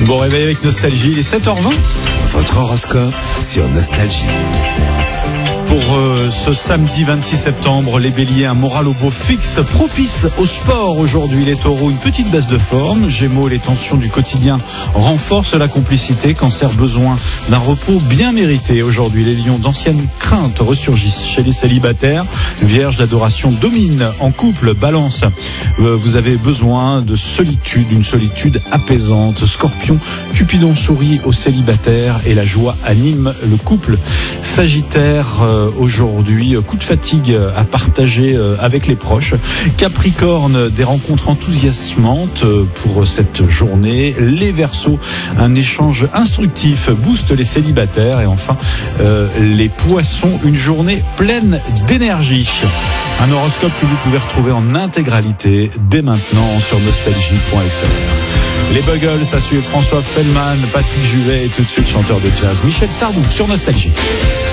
Bon réveil avec Nostalgie, il est 7h20. Votre horoscope sur Nostalgie. Pour ce samedi 26 septembre, les béliers, un moral au beau fixe, propice au sport aujourd'hui. Les taureaux, une petite baisse de forme. Gémeaux, les tensions du quotidien renforcent la complicité. Cancer, besoin d'un repos bien mérité aujourd'hui. Les lions, d'anciennes craintes ressurgissent chez les célibataires. Vierge, l'adoration domine en couple. Balance, vous avez besoin de solitude, une solitude apaisante. Scorpion, Cupidon sourit aux célibataires et la joie anime le couple. Sagittaire, aujourd'hui, coup de fatigue à partager avec les proches. Capricorne, des rencontres enthousiasmantes pour cette journée. Les Verseaux, un échange instructif booste les célibataires. Et enfin, les Poissons, une journée pleine d'énergie. Un horoscope que vous pouvez retrouver en intégralité dès maintenant sur nostalgie.fr. Les Buggles, ça suit François Fellman, Patrick Juvet et tout de suite chanteur de jazz Michel Sardou sur Nostalgie.